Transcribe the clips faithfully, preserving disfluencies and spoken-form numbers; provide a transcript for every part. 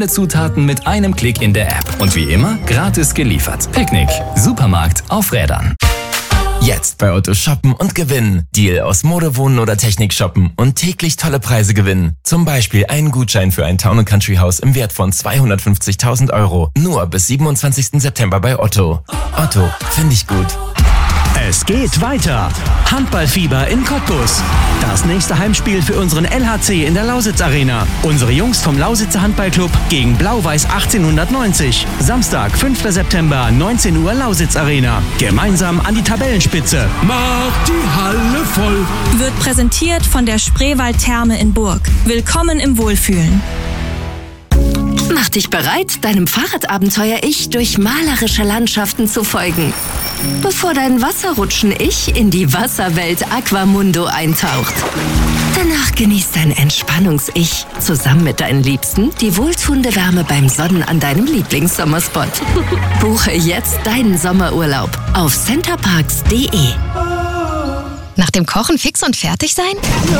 Alle Zutaten mit einem Klick in der App. Und wie immer, gratis geliefert. Picknick. Supermarkt auf Rädern. Jetzt bei Otto shoppen und gewinnen. Deal aus Mode, Wohnen oder Technik shoppen und täglich tolle Preise gewinnen. Zum Beispiel einen Gutschein für ein Town and Country Haus im Wert von zweihundertfünfzigtausend Euro. Nur bis siebenundzwanzigsten September bei Otto. Otto, finde ich gut. Es geht weiter. Handballfieber in Cottbus. Das nächste Heimspiel für unseren L H C in der Lausitz Arena. Unsere Jungs vom Lausitzer Handballclub gegen Blau-Weiß achtzehnhundertneunzig. Samstag, fünfter September, neunzehn Uhr Lausitz Arena. Gemeinsam an die Tabellenspitze. Macht die Halle voll. Wird präsentiert von der Spreewald Therme in Burg. Willkommen im Wohlfühlen. Mach dich bereit, deinem Fahrradabenteuer-Ich durch malerische Landschaften zu folgen. Bevor dein Wasserrutschen-Ich in die Wasserwelt Aquamundo eintaucht. Danach genießt dein Entspannungs-Ich zusammen mit deinen Liebsten die wohltuende Wärme beim Sonnen an deinem Lieblingssommerspot. Buche jetzt deinen Sommerurlaub auf centerparks punkt de. Nach dem Kochen fix und fertig sein?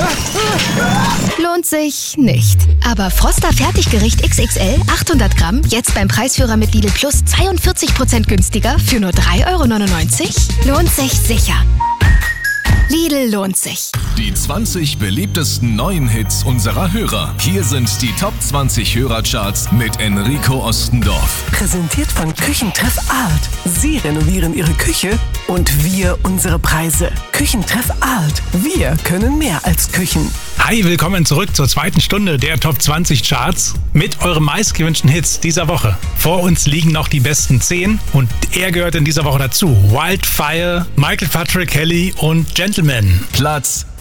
Lohnt sich nicht. Aber Froster Fertiggericht X X L achthundert Gramm jetzt beim Preisführer mit Lidl Plus zweiundvierzig Prozent günstiger für nur drei Euro neunundneunzig? Lohnt sich sicher. Lidl lohnt sich. Die zwanzig beliebtesten neuen Hits unserer Hörer. Hier sind die Top zwanzig Hörercharts mit Enrico Ostendorf. Präsentiert von Küchentreff Art. Sie renovieren Ihre Küche und wir unsere Preise. Küchentreff Art. Wir können mehr als Küchen. Hi, willkommen zurück zur zweiten Stunde der Top zwanzig Charts mit euren meistgewünschten Hits dieser Woche. Vor uns liegen noch die besten zehn und er gehört in dieser Woche dazu. Wildfire, Michael Patrick Kelly und Gentleman. Platz